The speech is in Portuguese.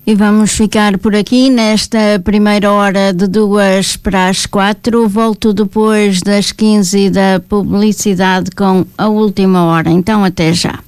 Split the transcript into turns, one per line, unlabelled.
E vamos ficar por aqui nesta primeira hora de 2:45. Volto depois das 15 da publicidade com a última hora. Então, até já.